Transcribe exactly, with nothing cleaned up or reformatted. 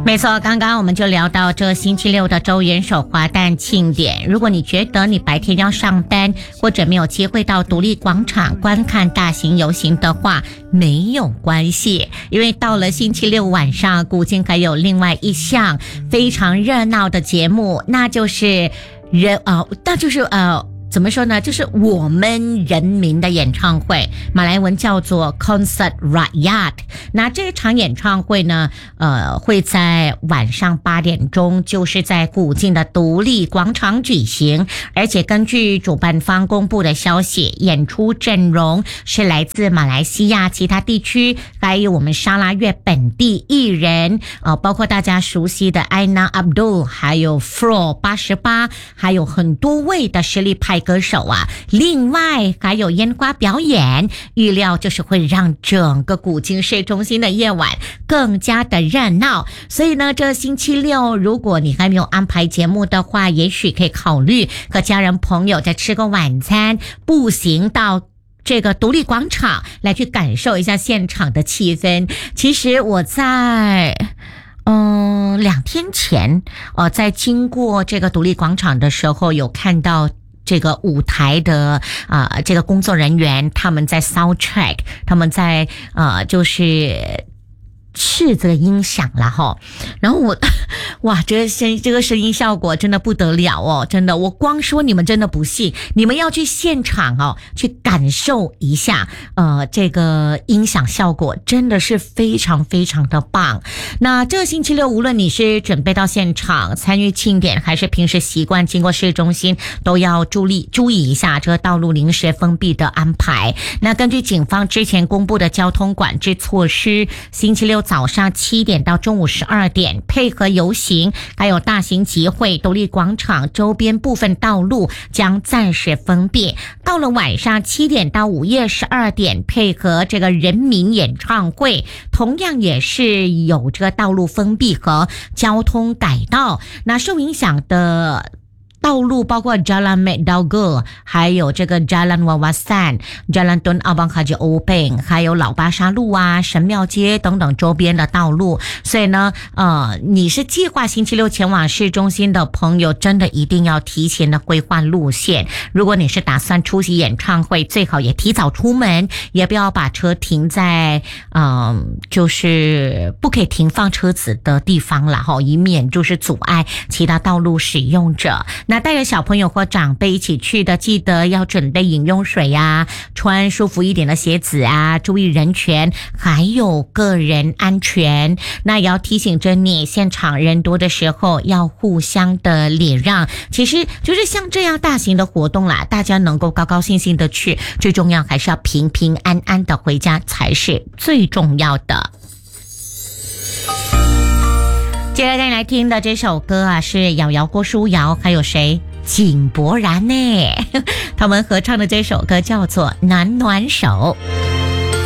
没错，刚刚我们就聊到这星期六的州元首华诞庆典。如果你觉得你白天要上班，或者没有机会到独立广场观看大型游行的话，没有关系，因为到了星期六晚上，古晋还有另外一项非常热闹的节目，那就是人呃，那就是呃。怎么说呢，就是我们人民的演唱会，马来文叫做 Concert Rakyat。 那这场演唱会呢呃，会在晚上八点钟，就是在古晋的独立广场举行，而且根据主办方公布的消息，演出阵容是来自马来西亚其他地区，还有我们沙拉越本地艺人呃，包括大家熟悉的 Aina Abdul， 还有 Fro 八十八，还有很多位的实力派歌手啊，另外还有烟花表演，预料就是会让整个古晋市中心的夜晚更加的热闹。所以呢，这星期六如果你还没有安排节目的话，也许可以考虑和家人朋友再吃个晚餐，步行到这个独立广场来去感受一下现场的气氛。其实我在嗯两天前呃，在经过这个独立广场的时候，有看到这个舞台的啊、呃，这个工作人员他们在 sound check， 他们在呃就是试这个音响了哈。然后我哇，这个声这个声音效果真的不得了哦，真的，我光说你们真的不信，你们要去现场哦，去感受一下，呃，这个音响效果真的是非常非常的棒。那这个星期六，无论你是准备到现场参与庆典，还是平时习惯经过市中心，都要注意注意一下这个道路临时封闭的安排。那根据警方之前公布的交通管制措施，星期六早上七点到中午十二点，配合游行还有大型集会，独立广场周边部分道路将暂时封闭。到了晚上七点到午夜十二点，配合这个人民演唱会，同样也是有这个道路封闭和交通改道。那受影响的道路包括 Jalan Medauge， 还有这个 Jalan Wawasan、 Jalan Tun Abang Haji Openg， 还有老巴沙路啊、神庙街等等周边的道路。所以呢呃，你是计划星期六前往市中心的朋友，真的一定要提前的规划路线。如果你是打算出席演唱会，最好也提早出门，也不要把车停在嗯、呃，就是不可以停放车子的地方啦齁，以免就是阻碍其他道路使用者。那带着小朋友或长辈一起去的，记得要准备饮用水啊，穿舒服一点的鞋子啊，注意人权还有个人安全。那也要提醒着你，现场人多的时候要互相的礼让。其实就是像这样大型的活动啦，大家能够高高兴兴的去，最重要还是要平平安安的回家才是最重要的。接着再来听的这首歌啊，是瑶瑶、郭书瑶还有谁井柏然呢他们合唱的这首歌叫做《暖暖手》。